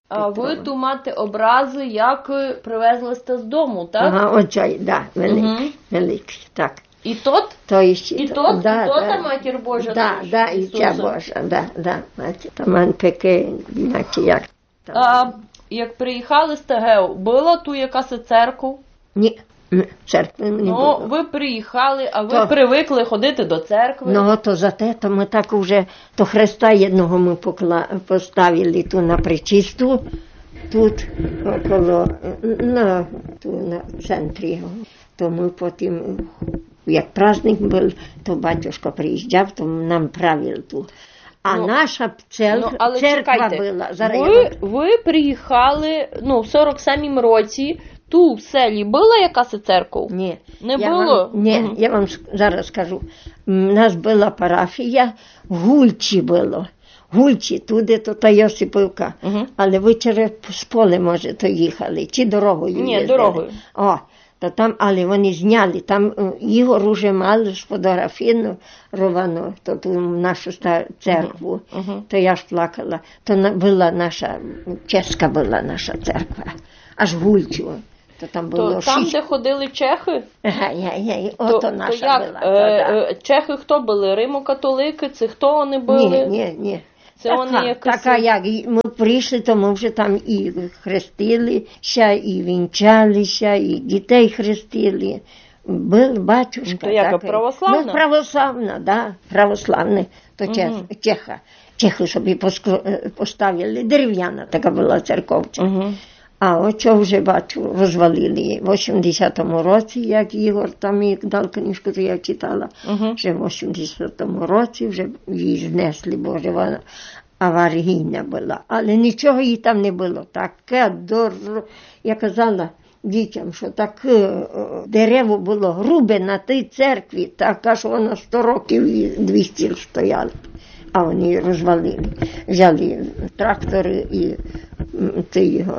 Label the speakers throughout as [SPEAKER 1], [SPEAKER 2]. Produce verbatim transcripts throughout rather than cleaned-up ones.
[SPEAKER 1] А ви ту мати образи, як привезли з дому, так?
[SPEAKER 2] Ага, оцей, да, великий,
[SPEAKER 1] Угу.
[SPEAKER 2] великий, так.
[SPEAKER 1] І тот?
[SPEAKER 2] То іще,
[SPEAKER 1] І тот?
[SPEAKER 2] да,
[SPEAKER 1] І то
[SPEAKER 2] да.
[SPEAKER 1] та Матір Божа?
[SPEAKER 2] Да,
[SPEAKER 1] теж,
[SPEAKER 2] да, і
[SPEAKER 1] Ісуса?
[SPEAKER 2] ця Божа, да, да, мати. Там пеке, наче як. Там.
[SPEAKER 1] А як приїхали з Тегеу, була ту якась церква?
[SPEAKER 2] Ні, ні, церкви не
[SPEAKER 1] Ну,
[SPEAKER 2] було.
[SPEAKER 1] ви приїхали, а ви
[SPEAKER 2] То-
[SPEAKER 1] привикли ходити до церкви.
[SPEAKER 2] Ну, то за те, то ми так уже, то Христа єдного ми покла... поставили ту на причисту, тут около, на, ту, на центрі його. То ми потім, як праздник був, то батюшка приїжджав, то нам правив ту. А
[SPEAKER 1] Ну,
[SPEAKER 2] наша цер...
[SPEAKER 1] Ну, але
[SPEAKER 2] церква
[SPEAKER 1] чекайте,
[SPEAKER 2] була. Зараз
[SPEAKER 1] ви,
[SPEAKER 2] я...
[SPEAKER 1] ви приїхали, ну, в сорок сьомому році, ту в селі була якась церква?
[SPEAKER 2] Ні.
[SPEAKER 1] Не
[SPEAKER 2] я
[SPEAKER 1] було?
[SPEAKER 2] Вам, ні,
[SPEAKER 1] Мгм.
[SPEAKER 2] я вам ск- зараз скажу. У нас була парафія, Гульчі було. Гульчі, туди то та Йосипівка.
[SPEAKER 1] Мгм.
[SPEAKER 2] Але ви через з поле, може, то їхали, чи дорогою
[SPEAKER 1] Ні,
[SPEAKER 2] їздили?
[SPEAKER 1] дорогою.
[SPEAKER 2] О, то там, але вони зняли, там е, Ігор уже мали сфотографіровану, то ту нашу ста- церкву,
[SPEAKER 1] Мгм.
[SPEAKER 2] то я ж плакала. То на- була наша, чеська була наша церква, аж Гульчу. То там було
[SPEAKER 1] То там,
[SPEAKER 2] шість.
[SPEAKER 1] де ходили чехи?
[SPEAKER 2] Ага, я, я,
[SPEAKER 1] То,
[SPEAKER 2] ото
[SPEAKER 1] то
[SPEAKER 2] наша
[SPEAKER 1] як?
[SPEAKER 2] була.
[SPEAKER 1] Е,
[SPEAKER 2] то, да.
[SPEAKER 1] е, чехи хто були? Римокатолики? Це хто вони були?
[SPEAKER 2] Ні, ні, ні.
[SPEAKER 1] Це
[SPEAKER 2] така,
[SPEAKER 1] вони якось...
[SPEAKER 2] така, як і ми прийшли, то ми вже там і хрестилися, і вінчалися, і дітей хрестили. Був батюшка.
[SPEAKER 1] То яка,
[SPEAKER 2] такий.
[SPEAKER 1] православна?
[SPEAKER 2] Ну, православна, да, православна. То чех,
[SPEAKER 1] Мгм.
[SPEAKER 2] чеха. Чехи собі поск- поставили. Дерев'яна така була церковця.
[SPEAKER 1] Угу.
[SPEAKER 2] А оцю вже, бачу, розвалили в восьмидесятому році, як Ігор там і дав книжку, то я читала.
[SPEAKER 1] Угу.
[SPEAKER 2] Вже в восьмидесятому році вже її знесли, бо вже вона аварійна була. Але нічого їй там не було. Таке дор... Я казала дітям, що таке дерево було грубе на тій церкві, така, що воно сто років і двісті стояло. А вони її розвалили. Взяли трактори і м, ти його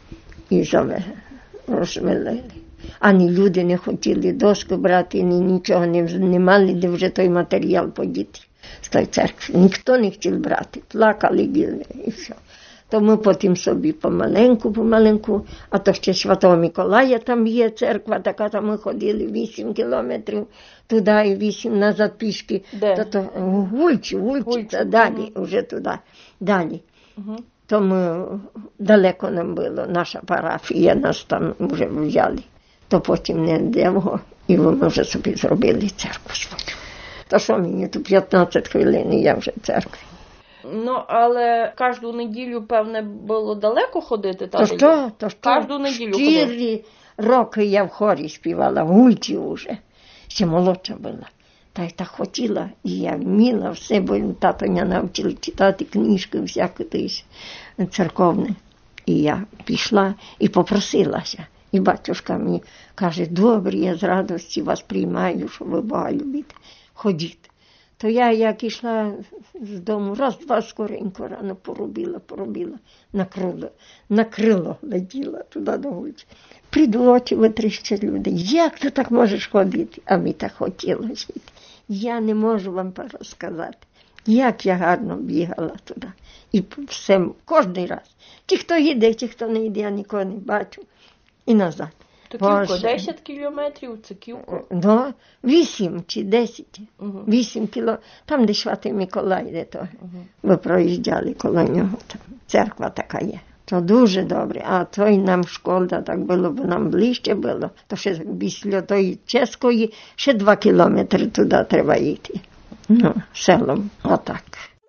[SPEAKER 2] і завели, розвалили. Ані люди не хотіли доску брати, ні нічого не, не мали, де вже той матеріал подіти з тої церкви. Ніхто не хотів брати, плакали діли і все. То ми потім собі помаленьку, помаленьку, а то ще Святого Миколая там є церква, така там ми ходили вісім кілометрів туди і вісім назад пішки.
[SPEAKER 1] Де?
[SPEAKER 2] То, то Гульчі, Гульчі,
[SPEAKER 1] Гульчі,
[SPEAKER 2] це далі,
[SPEAKER 1] мгм.
[SPEAKER 2] вже туди, далі.
[SPEAKER 1] Угу.
[SPEAKER 2] То ми, далеко нам було, наша парафія, нас там вже взяли. То потім не йдемо, і ми вже собі зробили церкву свою. То що мені, тут п'ятнадцять хвилин, і я вже в церкві.
[SPEAKER 1] Ну, але кожну неділю, певне, було далеко ходити? Та
[SPEAKER 2] То
[SPEAKER 1] тоді?
[SPEAKER 2] що, то що?
[SPEAKER 1] Кожну неділю ходили?
[SPEAKER 2] Чотири роки я в хорі співала, в Гульчі вже. Ще молодша була. Та й так хотіла, і я вміла все, бо тато мене навчив читати книжки всякі тись церковні. І я пішла і попросилася. І батюшка мені каже, добре, я з радості вас приймаю, що ви Бога любите. Ходіть. То я, як йшла з дому, раз-два скоренько рано поробила, поробила, накрило, накрило летіла туди до Гульчі. Прийду, очі витріщать люди. Як ти так можеш ходити? А мені так хотілося жити. Я не можу вам розказати, як я гарно бігала туди. І все, кожен раз. Чи хто їде, чи хто не йде, я нікого не бачу. І назад.
[SPEAKER 1] То кілько?
[SPEAKER 2] Боже.
[SPEAKER 1] десять кілометрів? Це кілько?
[SPEAKER 2] Ну, вісім чи десять.
[SPEAKER 1] Угу.
[SPEAKER 2] Вісім кіло. Там, де Святий Миколай, де то.
[SPEAKER 1] Угу.
[SPEAKER 2] Ви проїжджали коло нього. Там церква така є. То дуже добре. А то й нам шкода так було, бо нам ближче було. То ще після тої чеської ще два кілометри туди треба йти. Ну, селом. Отак.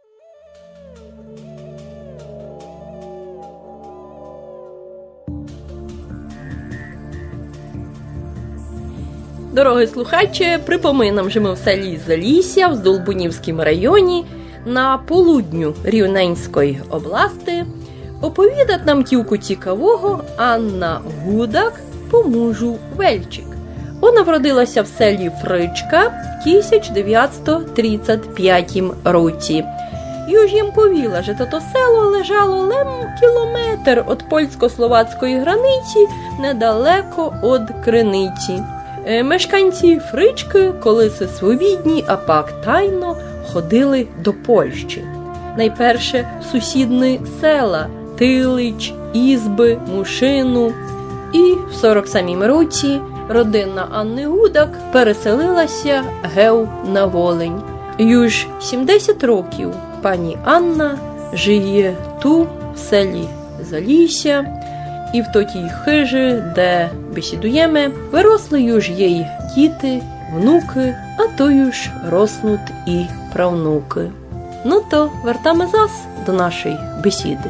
[SPEAKER 1] Дорогі слухачі, припоминам, що ми в селі Залісся в Здолбунівському районі на полудню Рівненської області. Оповідать нам тільки цікавого Анна Гудак по мужу Вельчик. Вона вродилася в селі Фричка в тисяча дев'ятсот тридцять п'ятому році. І уж їм повіла, що то село лежало лем кілометр від польсько-словацької границі, недалеко від Криниці. Мешканці Фрички колись свобідні, а пак тайно ходили до Польщі. Найперше в сусідні села Тилич, Ізби, Мушину. І в сорок самім році родина Анни Гудак переселилася гев на Волинь. Юж сімдесят років пані Анна жиє ту в селі Залісся, і в тотій хижі, де бесідуємо, виросли юж їй діти, внуки, а то юж роснуть і правнуки. Ну то вертаємо зас до нашої бесіди.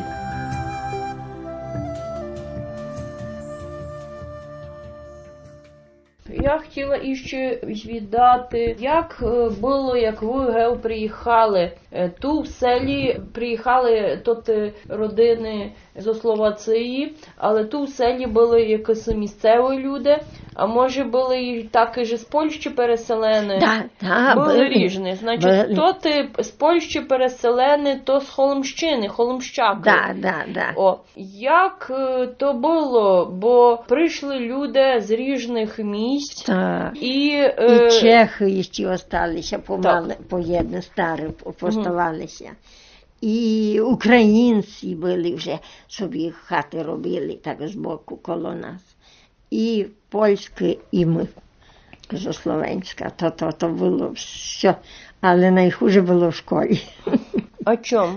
[SPEAKER 1] Я хотіла іще звідати, як було, як ви гев приїхали. Ту в селі приїхали тут родини зо Словації, але ту в селі були якось місцеві люди, а може були і так і з Польщі переселені.
[SPEAKER 2] Да, да,
[SPEAKER 1] були,
[SPEAKER 2] були
[SPEAKER 1] різні. Значить,
[SPEAKER 2] були.
[SPEAKER 1] то ти з Польщі переселені, то з Холмщини, Холмщаки.
[SPEAKER 2] Да, да, да.
[SPEAKER 1] О, як то було, бо прийшли люди з різних місць.
[SPEAKER 2] Так.
[SPEAKER 1] І,
[SPEAKER 2] І
[SPEAKER 1] е...
[SPEAKER 2] чехи ще осталися, помали, поєдні старі поставалися. Угу. І українці були вже, собі хати робили так збоку коло нас. І польські, і ми, зо Словенська. То, то, то було все, але найхуже було в школі.
[SPEAKER 1] А чому?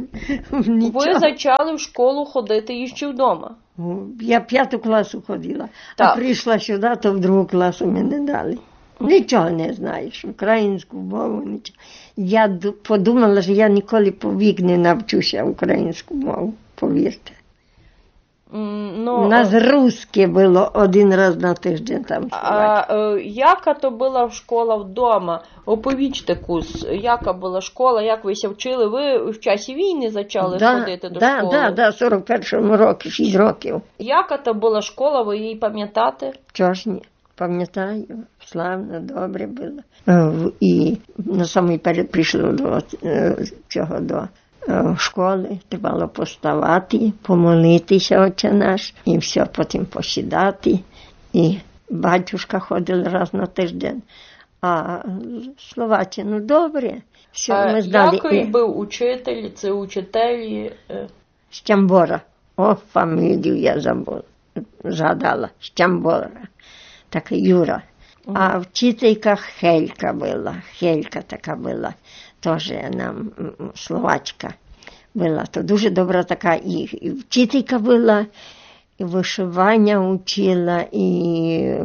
[SPEAKER 1] Ви почали в школу ходити іще вдома?
[SPEAKER 2] Я п'яту класу ходила,
[SPEAKER 1] так.
[SPEAKER 2] А прийшла сюди, то в другу класу мене дали. Нічого не знаєш, українську мову, нічого. Я подумала, що я ніколи повік не навчуся українську мову, повірте.
[SPEAKER 1] Mm, no,
[SPEAKER 2] У нас русське було один раз на тиждень там.
[SPEAKER 1] А е, яка то була школа вдома? Оповічте кус, яка була школа, як ви ся вчили? Ви в часі війни почали
[SPEAKER 2] да,
[SPEAKER 1] ходити до
[SPEAKER 2] да,
[SPEAKER 1] школи?
[SPEAKER 2] Так, да, да, сорок першому році, шість років.
[SPEAKER 1] Яка то була школа, ви її пам'ятаєте?
[SPEAKER 2] Чого ж ні? Пам'ятаю, славно, добре було. І на самий перед прийшло до цього, до школи, треба поставати, помолитися, Отче наш, і все, потім посідати. І батюшка ходив раз на тиждень. А Словаччину добре. Все,
[SPEAKER 1] а
[SPEAKER 2] ми знали.
[SPEAKER 1] Який
[SPEAKER 2] і...
[SPEAKER 1] був учитель, це учителі?
[SPEAKER 2] Щамбора. О, фамілію я забула, згадала. Щамбора. Так, Юра. Uh-huh. А вчителька Хелька була. Хелька така була. Теж нам словачка була. То дуже добра така і, і вчителька була, і вишивання учила, і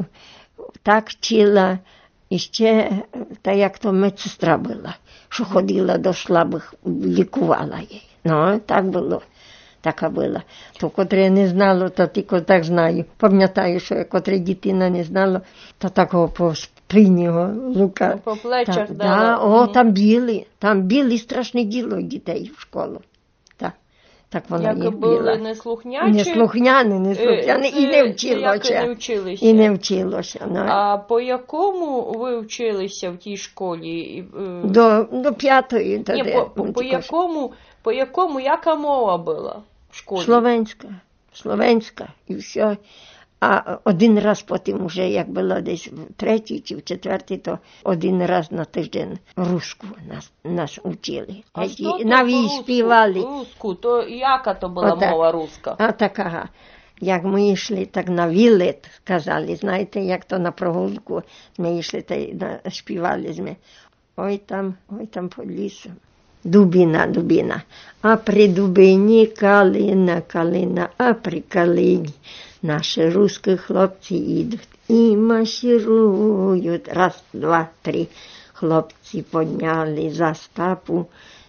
[SPEAKER 2] так вчила. І ще, та як то медсестра була, що ходила до слабих, лікувала її. Ну, так було. Така була. То, котре не знало, то тільки так знаю. Пам'ятаю, що котре дитина не знала, то такого по спиннього лука.
[SPEAKER 1] По плечах
[SPEAKER 2] так,
[SPEAKER 1] дала.
[SPEAKER 2] Да, о, там біли. Там біли страшне діло дітей в школу. Так, так вона
[SPEAKER 1] як
[SPEAKER 2] їх
[SPEAKER 1] були
[SPEAKER 2] біла.
[SPEAKER 1] неслухняні?
[SPEAKER 2] Неслухняні, неслухняні. І не вчилося.
[SPEAKER 1] Як не вчилися?
[SPEAKER 2] І не вчилося. Ну.
[SPEAKER 1] А по якому ви вчилися в тій школі?
[SPEAKER 2] До, до п'ятої.
[SPEAKER 1] Ні, по, по, по якому, по якому, яка мова була в школі?
[SPEAKER 2] Словенська. Словенська. І все. А один раз потім, вже як було десь в третій чи в четвертій, то один раз на тиждень руску нас, нас учили.
[SPEAKER 1] А
[SPEAKER 2] і,
[SPEAKER 1] що
[SPEAKER 2] навіть співали.
[SPEAKER 1] Руску? То яка то була
[SPEAKER 2] Отак.
[SPEAKER 1] мова руська?
[SPEAKER 2] А така. Як ми йшли так на вилет, казали, знаєте, як то на прогулку, ми йшли та на, співали ми. Ой там, ой там по лісу. Дубіна, дубіна. А при дубині калина, калина, а при калині наші русські хлопці йдуть і марширують. Раз, два, три. Хлопці підняли заставу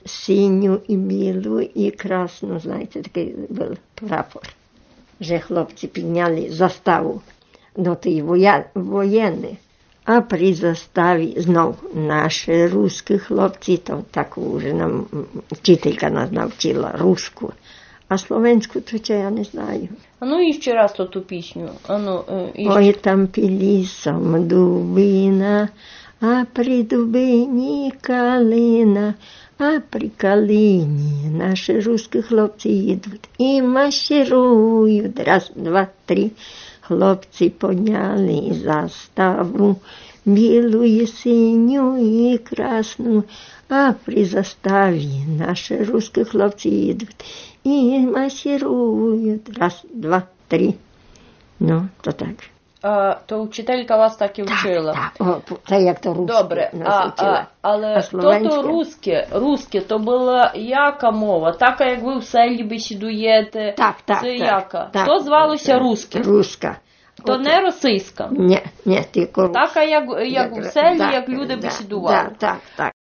[SPEAKER 2] синю і білу і красну. Знаєте, такий був прапор. Вже хлопці підняли заставу до тієї воєнної. А при заставі знов наші русські хлопці, то таку вже нам вчителька нас навчила русську. А словенську то я не знаю.
[SPEAKER 1] А ну і ще раз ту пісню. А ну, іще.
[SPEAKER 2] Ой там під лісом дубина, а при дубині калина, а при калині наші русські хлопці їдуть і марширують. Раз, два, три. Хлопці підняли заставу, білу і синю і красну, а при заставі наші русські хлопці їдуть і масірують. Раз, два, три. Ну, то так.
[SPEAKER 1] А, то вчителька вас так і вчила.
[SPEAKER 2] Так, так. О, це як то русське.
[SPEAKER 1] Добре, а, а, але
[SPEAKER 2] А
[SPEAKER 1] то то русське, русське, то була яка мова? Така, як ви в селі бесідуєте,
[SPEAKER 2] так, так,
[SPEAKER 1] це
[SPEAKER 2] так,
[SPEAKER 1] яка?
[SPEAKER 2] так,
[SPEAKER 1] то звалося
[SPEAKER 2] так,
[SPEAKER 1] русське?
[SPEAKER 2] Руська.
[SPEAKER 1] То
[SPEAKER 2] От,
[SPEAKER 1] не російська?
[SPEAKER 2] Ні, ні, тільки руська.
[SPEAKER 1] Така, як, як у селі,
[SPEAKER 2] да,
[SPEAKER 1] як люди
[SPEAKER 2] да,
[SPEAKER 1] бесідували?
[SPEAKER 2] Да, так, так.